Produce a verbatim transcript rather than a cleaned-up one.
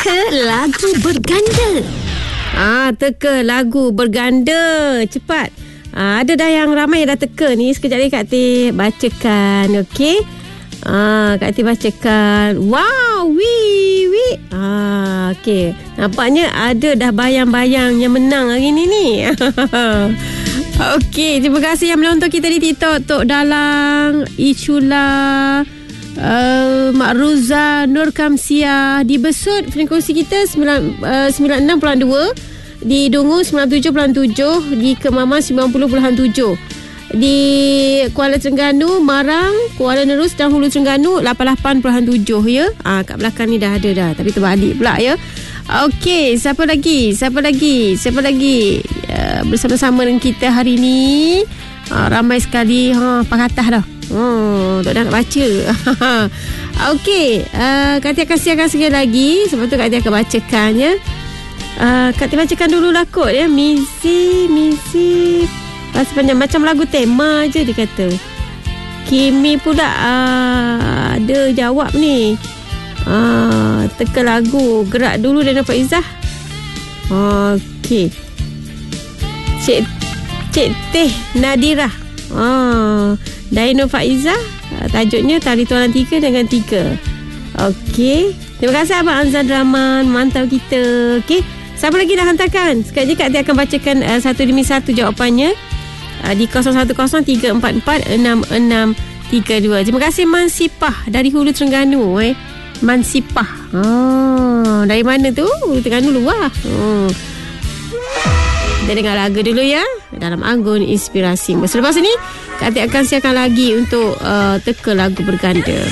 Teka lagu berganda. Ah, teka lagu berganda. Cepat. Ah, ada dah yang ramai yang dah teka ni. Sekejap lagi Kak Teh bacakan. Okey. Ah, Kak Teh bacakan. Wow, wee, wee. Ah, okey. Nampaknya ada dah bayang-bayang yang menang hari ni ni. Okey, terima kasih yang menonton kita di TikTok. Tok Dalang, Ichula, uh, Mak Ruza, Nur Kamsia. Di Besut frekuensi kita sembilan puluh enam perpuluhan dua, di Dungu sembilan puluh tujuh perpuluhan tujuh, di Kemaman sembilan puluh perpuluhan tujuh, di Kuala Terengganu, Marang, Kuala Nerus dan Hulu Terengganu lapan puluh lapan perpuluhan tujuh ya. Ah, kat belakang ni dah ada dah, tapi terbalik pula ya. Okey, siapa lagi? Siapa lagi? Siapa lagi? Uh, bersama-sama dengan kita hari ni. Uh, ramai sekali ha pakatah dah. Oh, tak nak baca. Okey, uh, Kak Tia akan siarkan sekali lagi. Sebab tu Kak Tia akan bacakan ya. Uh, Kak Tia bacakan dulu lah kot ya. Misi, misi. Pas panjang macam lagu tema je dia kata. Kimi pula uh, ada jawab ni. Ah, teka lagu. Gerak dulu dan dapat Izzah. Okey. Cik Cik Teh Nadirah. Ah, Daino Faizah. Tajuknya Tali Tualan Tiga dengan Tiga. Okey. Terima kasih Abang Azan Rahman mantau kita. Okey. Siapa lagi dah hantarkan? Sekejap je Kak Tia akan bacakan uh, satu demi satu jawapannya uh, di kosong satu kosong tiga empat empat enam enam tiga dua. Terima kasih Mansipah dari Hulu Terengganu eh. Mansipah. Oh, dari mana tu? Terengganu luar. Oh. Kita dengar lagu dulu ya. Dalam Anggun Inspirasi. Selepas ini Kak Tia akan siarkan lagi untuk uh, teka lagu berganda.